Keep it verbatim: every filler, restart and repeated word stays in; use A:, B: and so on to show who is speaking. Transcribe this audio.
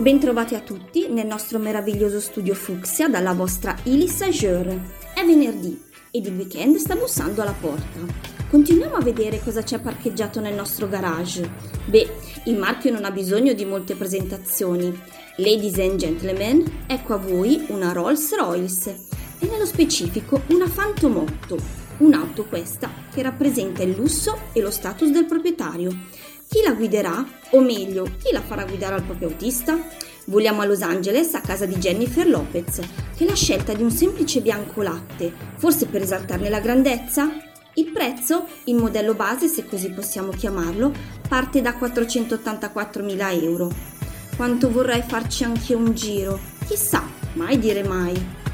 A: Bentrovati a tutti nel nostro meraviglioso studio Fucsia dalla vostra Ilis Ajour. È venerdì ed il weekend sta bussando alla porta. Continuiamo a vedere cosa c'è parcheggiato nel nostro garage. Beh, il marchio non ha bisogno di molte presentazioni. Ladies and gentlemen, ecco a voi una Rolls-Royce e nello specifico una Phantom otto, un'auto questa che rappresenta il lusso e lo status del proprietario. Chi la guiderà? O meglio, chi la farà guidare al proprio autista? Voliamo a Los Angeles a casa di Jennifer Lopez, che l'ha scelta di un semplice bianco latte, forse per esaltarne la grandezza? Il prezzo, il modello base se così possiamo chiamarlo, parte da quattrocentottantaquattromila euro. Quanto vorrei farci anche un giro? Chissà, mai dire mai.